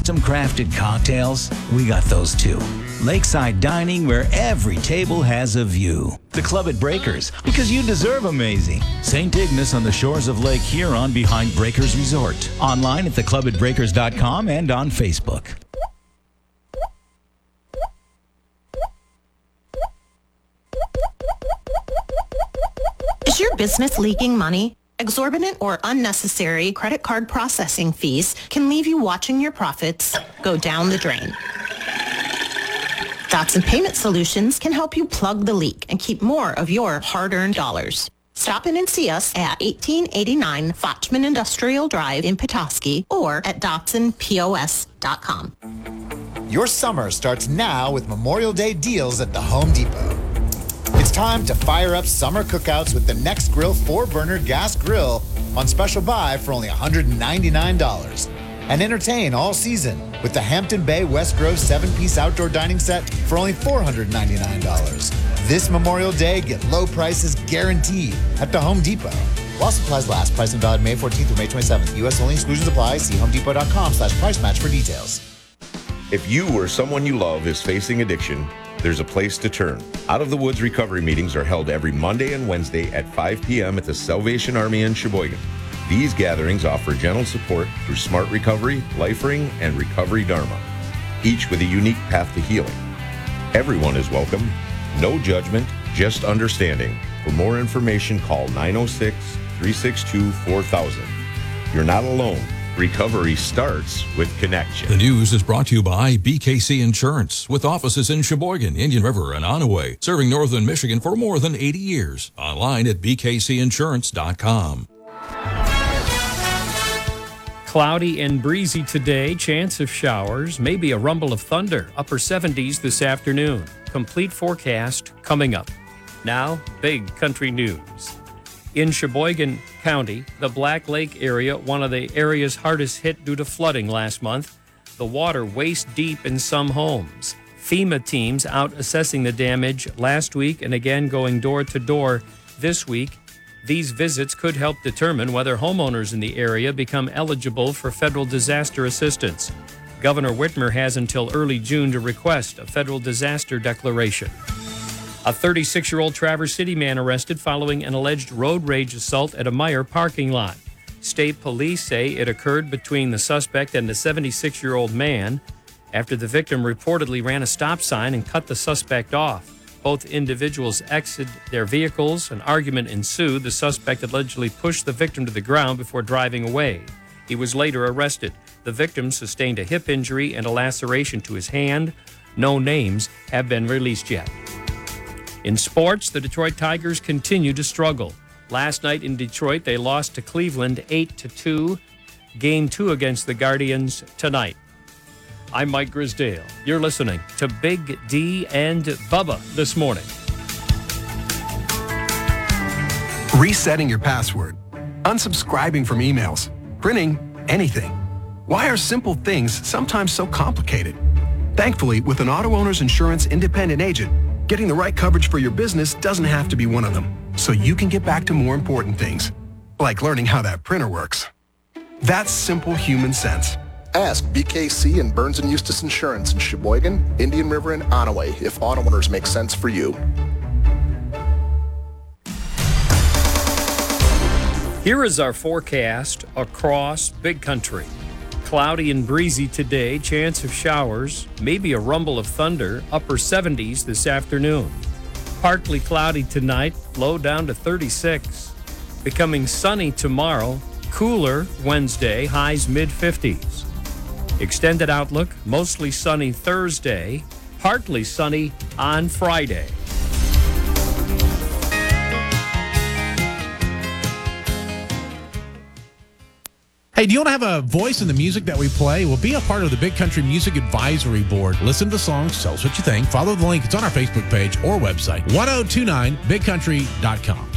custom crafted cocktails? We got those too. Lakeside dining where every table has a view. The Club at Breakers, because you deserve amazing. St. Ignace on the shores of Lake Huron behind Breakers Resort. Online at theclubatbreakers.com and on Facebook. Is your business leaking money? Exorbitant or unnecessary credit card processing fees can leave you watching your profits go down the drain. Dotson Payment Solutions can help you plug the leak and keep more of your hard-earned dollars. Stop in and see us at 1889 Fochman Industrial Drive in Petoskey or at DotsonPOS.com. Your summer starts now with Memorial Day deals at the Home Depot. It's time to fire up summer cookouts with the Next Grill 4-burner gas grill on special buy for only $199. And entertain all season with the Hampton Bay West Grove 7-piece outdoor dining set for only $499. This Memorial Day, get low prices guaranteed at the Home Depot. While supplies last, pricing valid May 14th through May 27th. U.S. only, exclusions apply. See homedepot.com/price match for details. If you or someone you love is facing addiction, there's a place to turn. Out of the Woods recovery meetings are held every Monday and Wednesday at 5 p.m. at the Salvation Army in Sheboygan. These gatherings offer gentle support through Smart Recovery, Life-Ring, and Recovery Dharma, each with a unique path to healing. Everyone is welcome. No judgment, just understanding. For more information, call 906-362-4000. You're not alone. Recovery starts with connection. The news is brought to you by BKC Insurance, with offices in Sheboygan, Indian River, and Onaway, serving northern Michigan for more than 80 years. Online at bkcinsurance.com. Cloudy and breezy today, chance of showers, maybe a rumble of thunder, upper 70s this afternoon. Complete forecast coming up. Now, big country news. In Sheboygan County, the Black Lake area, one of the areas hardest hit due to flooding last month, the water waist deep in some homes. FEMA teams out assessing the damage last week and again going door to door this week. These visits could help determine whether homeowners in the area become eligible for federal disaster assistance. Governor Whitmer has until early June to request a federal disaster declaration. A 36-year-old Traverse City man arrested following an alleged road rage assault at a Meijer parking lot. State police say it occurred between the suspect and the 76-year-old man after the victim reportedly ran a stop sign and cut the suspect off. Both individuals exited their vehicles. An argument ensued. The suspect allegedly pushed the victim to the ground before driving away. He was later arrested. The victim sustained a hip injury and a laceration to his hand. No names have been released yet. In sports, the Detroit Tigers continue to struggle. Last night in Detroit, they lost to Cleveland 8-2. Game 2 against the Guardians tonight. I'm Mike Grisdale. You're listening to Big D and Bubba this morning. Resetting your password, unsubscribing from emails, printing anything. Why are simple things sometimes so complicated? Thankfully, with an auto owner's insurance independent agent, getting the right coverage for your business doesn't have to be one of them, so you can get back to more important things, like learning how that printer works. That's simple human sense. Ask BKC and Burns & Eustace Insurance in Sheboygan, Indian River, and Onaway if auto owners make sense for you. Here is our forecast across Big Country. Cloudy and breezy today, chance of showers, maybe a rumble of thunder, upper 70s this afternoon. Partly cloudy tonight, low down to 36. Becoming sunny tomorrow, cooler Wednesday, highs mid-50s. Extended outlook, mostly sunny Thursday, partly sunny on Friday. Hey, do you want to have a voice in the music that we play? Well, be a part of the Big Country Music Advisory Board. Listen to the songs, tell us what you think. Follow the link. It's on our Facebook page or website, 1029bigcountry.com.